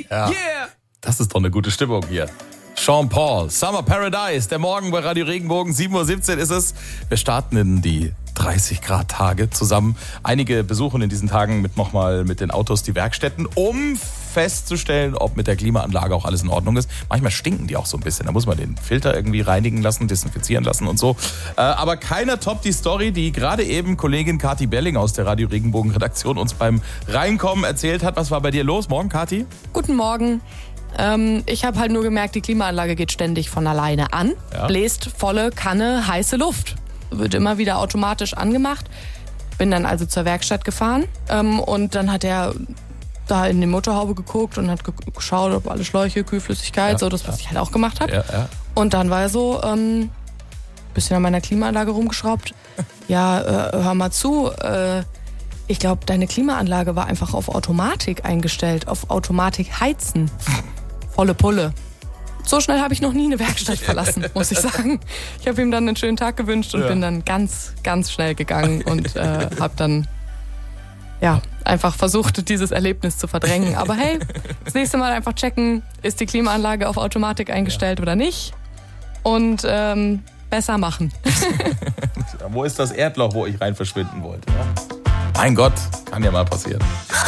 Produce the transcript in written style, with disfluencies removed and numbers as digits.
Ja. Yeah! Das ist doch eine gute Stimmung hier. Sean Paul, Summer Paradise, der Morgen bei Radio Regenbogen, 7:17 Uhr ist es. Wir starten in die 30-Grad-Tage zusammen. Einige besuchen in diesen Tagen nochmal mit den Autos die Werkstätten, um festzustellen, ob mit der Klimaanlage auch alles in Ordnung ist. Manchmal stinken die auch so ein bisschen. Da muss man den Filter irgendwie reinigen lassen, desinfizieren lassen und so. Aber keiner toppt die Story, die gerade eben Kollegin Kathi Belling aus der Radio Regenbogen-Redaktion uns beim Reinkommen erzählt hat. Was war bei dir los? Morgen, Kathi? Guten Morgen. Ich habe halt nur gemerkt, die Klimaanlage geht ständig von alleine an, bläst volle Kanne heiße Luft. Wird immer wieder automatisch angemacht. Bin dann also zur Werkstatt gefahren und dann hat er da in die Motorhaube geguckt und hat geschaut, ob alle Schläuche, Kühlflüssigkeit, so das, was ich halt auch gemacht habe. Ja. Und dann war er so, bisschen an meiner Klimaanlage rumgeschraubt. Ja, hör mal zu, ich glaube, deine Klimaanlage war einfach auf Automatik eingestellt, auf Automatik heizen. Volle Pulle. So schnell habe ich noch nie eine Werkstatt verlassen, muss ich sagen. Ich habe ihm dann einen schönen Tag gewünscht und bin dann ganz, ganz schnell gegangen und habe dann einfach versucht, dieses Erlebnis zu verdrängen. Aber hey, das nächste Mal einfach checken, ist die Klimaanlage auf Automatik eingestellt oder nicht? Und besser machen. Wo ist das Erdloch, wo ich rein verschwinden wollte? Mein Gott, kann ja mal passieren.